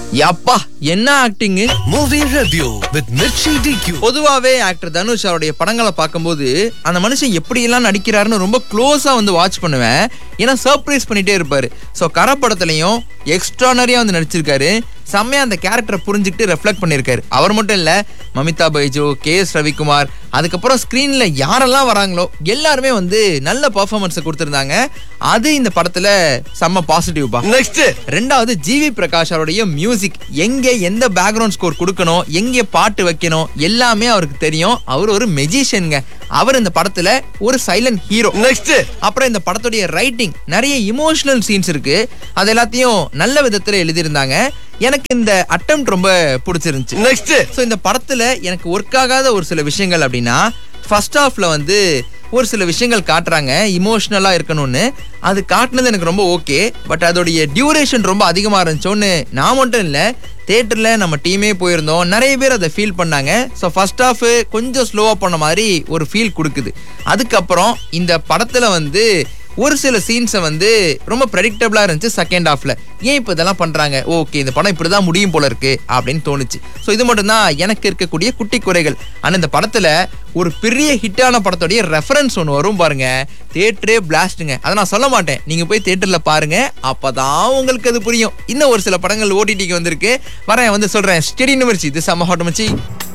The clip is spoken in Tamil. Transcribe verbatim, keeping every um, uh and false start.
யப்பா என்ன acting. Movie review with Mirchi டிக்யூ. பொதுவாவே ஆக்டர் தனுஷ் அவருடைய படங்களை பார்க்கும்போது அந்த மனுஷன் எப்படி எல்லாம் நடிக்கிறாருன்னு ரொம்ப க்ளோஸா வந்து வாட்ச் பண்ணுவேன். ஏன்னா சர்ப்ரைஸ் பண்ணிட்டே இருப்பாரு. ஸோ கர படத்துலையும் எக்ஸ்ட்ரானரியா வந்து நடிச்சிருக்காரு. செம்மையா அந்த கேரக்டரை புரிஞ்சுக்கிட்டு ரெஃப்ளெக்ட் பண்ணியிருக்காரு. அவர் மட்டும் இல்ல, மமிதா பைஜோ, கே எஸ் ரவிக்குமார், அதுக்கப்புறம் ஸ்கிரீன்ல யாரெல்லாம் வராங்களோ எல்லாருமே வந்து நல்ல பெர்ஃபார்மன்ஸ் கொடுத்திருந்தாங்க. அது இந்த படத்துல செம்ம பாசிட்டிவ் பா. நெக்ஸ்ட் ரெண்டாவது ஜிவி பிரகாஷ் அவருடைய மியூசிக், எங்க எந்த பேக்ரவுண்ட் ஸ்கோர் கொடுக்கணும், எங்க பாட்டு வைக்கணும் எல்லாமே அவருக்கு தெரியும். அவர் ஒரு மெஜிஷியனுங்க. அவர் இந்த படத்துல ஒரு சைலண்ட் ஹீரோ. நெக்ஸ்ட் அப்புறம் இந்த படத்துடைய ரைட்டிங், நிறைய இமோஷனல் சீன்ஸ் இருக்கு. அது எல்லாத்தையும் நல்ல விதத்துல எழுதியிருந்தாங்க. எனக்கு இந்த அட்டெம்ப்ட் ரொம்ப பிடிச்சிருந்துச்சு. நெக்ஸ்ட் ஸோ இந்த படத்துல எனக்கு ஒர்க் ஆகாத ஒரு சில விஷயங்கள் அப்படின்னா, ஃபர்ஸ்ட் ஹாஃப்ல வந்து ஒரு சில விஷயங்கள் காட்டுறாங்க இமோஷனலா இருக்கணும்னு. அது காட்டுனது எனக்கு ரொம்ப ஓகே. பட் அதோடைய டியூரேஷன் ரொம்ப அதிகமா இருந்துச்சோன்னு நான் மட்டும் இல்லை, தியேட்டர்ல நம்ம டீமே போயிருந்தோம், நிறைய பேர் அதை ஃபீல் பண்ணாங்க. ஸோ ஃபர்ஸ்ட் ஹாஃப் கொஞ்சம் ஸ்லோவா பண்ண மாதிரி ஒரு ஃபீல் கொடுக்குது. அதுக்கப்புறம் இந்த படத்துல வந்து ஒரு சில சீன்ஸை வந்து ரொம்ப ப்ரெடிக்டபிளா இருந்துச்சு செகண்ட் ஹாஃப்ல. ஏன் இப்போ இதெல்லாம் பண்றாங்க, ஓகே இந்த படம் இப்படிதான் முடியும் போல இருக்கு அப்படின்னு தோணுச்சு. ஸோ இது மட்டும் தான் எனக்கு இருக்கக்கூடிய குட்டி குறைகள். ஆனால் இந்த படத்துல ஒரு பெரிய ஹிட்டான படத்துடைய ரெஃபரன்ஸ் ஒன்று வரும் பாருங்க, தியேட்டரே பிளாஸ்டுங்க. அதை நான் சொல்ல மாட்டேன், நீங்க போய் தியேட்டர்ல பாருங்க, அப்பதான் உங்களுக்கு அது புரியும். இன்னும் ஒரு சில படங்கள் ஓடிடிக்கு வந்திருக்கு, வரேன் வந்து சொல்றேன். ஸ்டெடி நிமிர்ச்சி, இது செம்ம ஹாட் மச்சி.